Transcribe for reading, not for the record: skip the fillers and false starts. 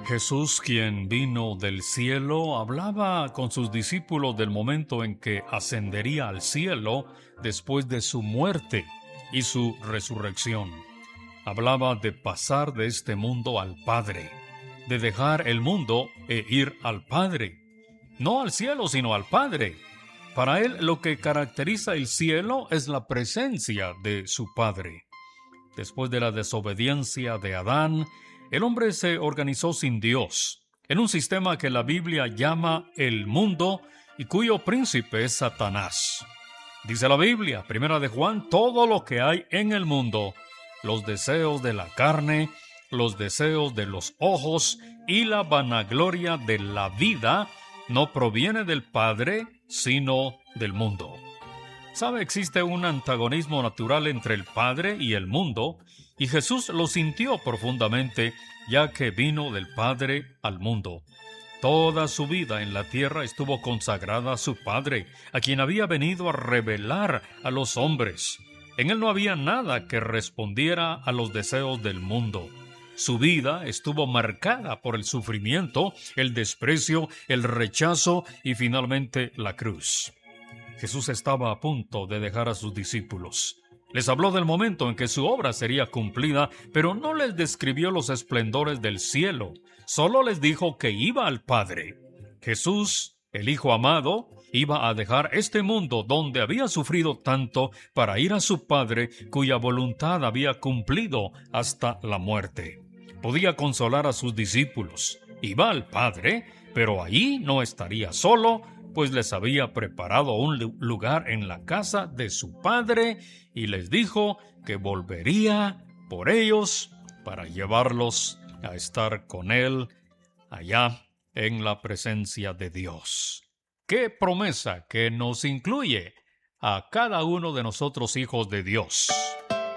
Jesús, quien vino del cielo, hablaba con sus discípulos del momento en que ascendería al cielo después de su muerte y su resurrección. Hablaba de pasar de este mundo al Padre, de dejar el mundo e ir al Padre. No al cielo, sino al Padre. Para él, lo que caracteriza el cielo es la presencia de su Padre. Después de la desobediencia de Adán, el hombre se organizó sin Dios, en un sistema que la Biblia llama el mundo y cuyo príncipe es Satanás. Dice la Biblia, 1 de Juan, todo lo que hay en el mundo, los deseos de la carne, los deseos de los ojos y la vanagloria de la vida, no proviene del Padre, sino del mundo. ¿Sabe? Existe un antagonismo natural entre el Padre y el mundo, y Jesús lo sintió profundamente, ya que vino del Padre al mundo. Toda su vida en la tierra estuvo consagrada a su Padre, a quien había venido a revelar a los hombres. En él no había nada que respondiera a los deseos del mundo. Su vida estuvo marcada por el sufrimiento, el desprecio, el rechazo y finalmente la cruz. Jesús estaba a punto de dejar a sus discípulos. Les habló del momento en que su obra sería cumplida, pero no les describió los esplendores del cielo. Solo les dijo que iba al Padre. Jesús, el Hijo amado, iba a dejar este mundo donde había sufrido tanto para ir a su Padre, cuya voluntad había cumplido hasta la muerte. Podía consolar a sus discípulos. Iba al Padre, pero allí no estaría solo, pues les había preparado un lugar en la casa de su Padre y les dijo que volvería por ellos para llevarlos a estar con Él allá en la presencia de Dios. ¡Qué promesa que nos incluye a cada uno de nosotros hijos de Dios!